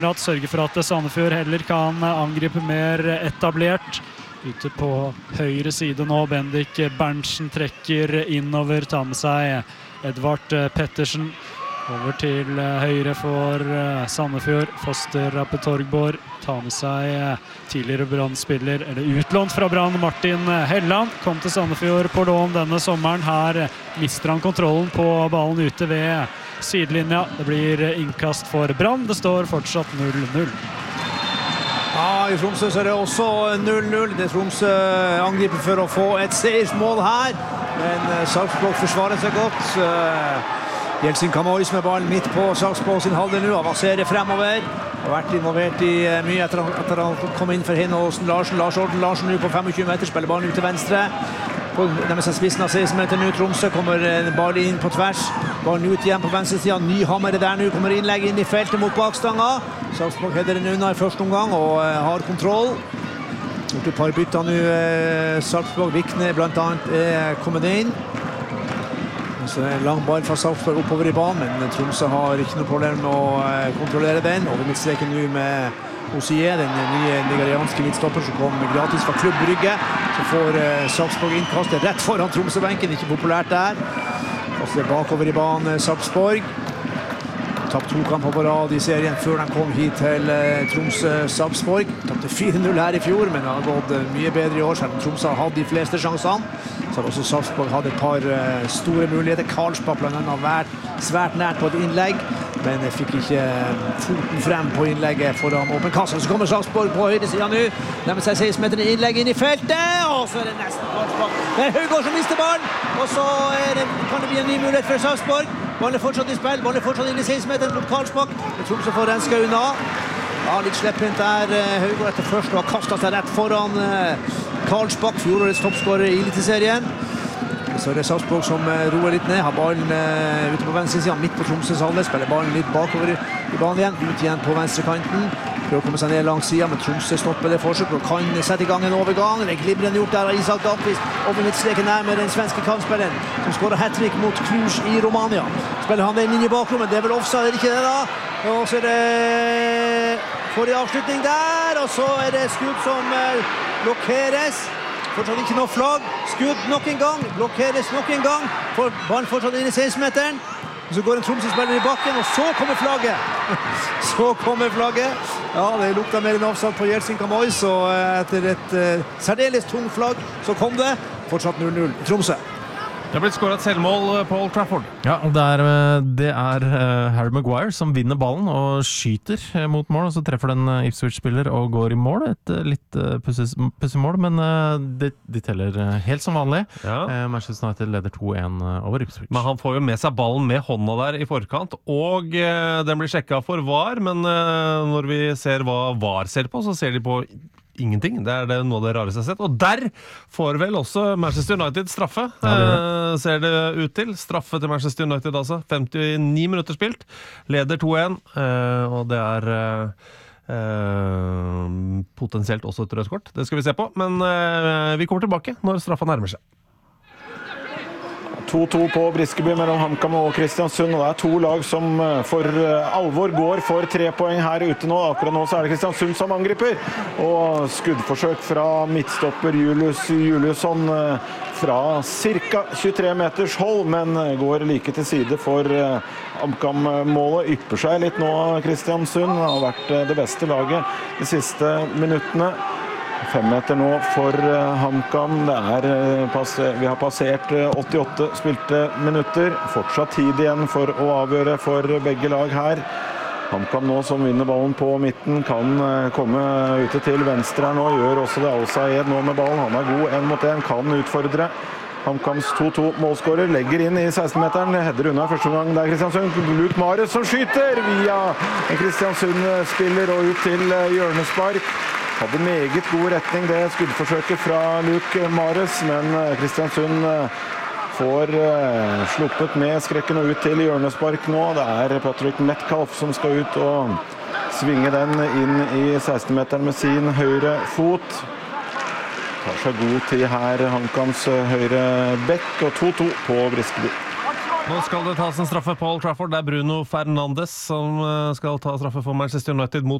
At sørger for at Sandefjord heller kan angripe mer etablert. Ute på høyre side nå, Bendik Berntsen trekker innover, tar med seg Edvard Pettersen. Over til høyre for Sandefjord, Foster Rappe Torgborg. Tar med seg tidligere Brann-spiller, eller utlånt fra Brann, Martin Helland. Kom til Sandefjord på lån denne sommeren. Her mister han kontrollen på ballen ute ved sidelinja. Det blir innkast for Brann. Det står fortsatt 0-0. Ja, i Tromsø så det også 0-0. Det Tromsø angriper for å få et seiersmål her. Men Sarpsborg forsvarer seg godt. Jelsin Kamois med ballen midt på Sarpsborg sin halvdel nå. Avanserer fremover. Har vært involvert i mye etter han kom inn for Hinåsen Larsen. Lars Orden Larsen nå på 25 meter, spiller ballen ut til venstre. De med seg spissen av 16 meter nå. Tromsø kommer ballen inn på tvers. Ballen ut igjen på venstre siden. Nyhammer der nå. Kommer innlegg inn i feltet mot bakstanga. Sarpsborg header den unna i første omgang og har kontroll. Gjort et par bytter nå. Sarpsborg, Vikne blant annet kommet inn. Så det lang ball fra Sarpsborg oppover i banen, men Tromsø har ikke noe problem med å kontrollere den. Over midtstreken nå med Osie, den nye nigerianske midtstopper som kom gratis fra Klubb Brygge. Så får Sarpsborg innkastet rett foran Tromsø-benken, ikke populært der. Kastet bakover i banen Sarpsborg. Tapt 2 kamper på rad i serien før de kom hit til Tromsø-Sarpsborg. Tapte 4-0 her i fjor, men det har gått mye bedre i år, selv om Tromsø har hatt de fleste sjansene. Så har også Sarpsborg hatt et par store muligheter. Karlsbakk blant annet har vært svært nært på et innlegg, men fikk ikke foten frem på innlegget foran åpen kasse. Så kommer Sarpsborg på høyre siden nå. Nærmer seg 16 meter innlegg inn i feltet, og så er det nesten Karlsbakk. Det er Høygård som mister ballen, og så kan det bli en ny mulighet for Sarpsborg. Ballen er fortsatt i spill, ballen er fortsatt inn i 16 meter mot Karlsbakk. Jeg tror så får renska unna. Ja, litt sleppent der. Høygård etter først og har kastet seg rett foran Karlsbakk, fjorårets toppskårer i Eliteserien. Så er det Sarpsborg som roer litt ned, har ballen ute på venstre siden, midt på Tromsøs halvdel, spiller ballen litt bakover i banen igjen, ut igjen på venstre kanten. Prøver å komme seg ned langs siden, men Tromsø stopper det forsøk og kan sette i gang en overgang. Det er glibrende gjort der av Isak Dahlqvist, over midtstreken nær med den svenske kantspilleren, som skårer hat-trick mot Cluj i Romania. Spiller han den inn i bakrommet, det er vel offside, er det ikke det da? Og så er det forrige avslutning der, og så er det skudd som blokkeres. Fortsatt ikke noe flagg, skudd nok en gang, blokkeres nok en gang, for ballen fortsatt inn i 16-meteren, og så går en Tromsø-spiller i bakken, og så kommer flagget. Så kommer flagget. Ja, det lukta mer enn avsatt på Jelsin Kamois, og etter et særdeles tung flagg, så kom det. Fortsatt 0-0 i Tromsø. Det har blitt skåret et selvmål på Old Trafford. Ja, det er Harry Maguire som vinner ballen og skyter mot mål, og så treffer den Ipswich-spiller og går i mål. Et litt pussig mål, men de teller helt som vanlig. Ja. Manchester United leder 2-1 over Ipswich. Men han får jo med seg ballen med hånda der i forkant, og den blir sjekket for VAR, men når vi ser hva VAR ser på, så ser de på ingenting. Det er noe av det rareste jeg har sett. Og der får vel også Manchester United straffe. Ser det ut til. Straffe til Manchester United altså. 59 minutter spilt. Leder 2-1. Og det er potensielt også et rødt kort. Det skal vi se på. Men vi kommer tilbake når straffa nærmer seg. 2-2 på Briskeby mellom HamKam og Kristiansund, og det er 2 lag som for alvor går for 3 poeng her ute nå. Akkurat nå så er det Kristiansund som angriper, og skuddforsøk fra midtstopper Julius Juliusson fra cirka 23 meters hold, men går like til side for HamKam-målet. Ypper seg litt nå, Kristiansund har vært det beste laget de siste minuttene. 5 meter nå for HamKam. Vi har passert 88 spilte minutter. Fortsatt tid igjen for å avgjøre for begge lag her. HamKam nå som vinner ballen på midten kan komme ute til venstre her nå. Gjør også det Al-Sayed nå med ballen. Han er god 1 mot 1, kan utfordre. HamKams 2-2 målskårer legger inn i 16-meteren. Header unna første gang. Det er Kristiansund. Luke Mares som skyter via en Kristiansund-spiller og ut til hjørnespark. Hadde meget god retning det skuddforsøket fra Luke Mares, men Kristiansund får sluppet med skrekken og ut til hjørnespark nå. Det er Patrick Metcalf som skal ut og svinge den inn i 16-meteren med sin høyre fot. Tar seg god tid her, HamKams høyre bekk, og 2-2 på Briskeby. Nå skal det tas en straffe på Old Trafford. Det er Bruno Fernandes som skal ta straffe for Manchester United mot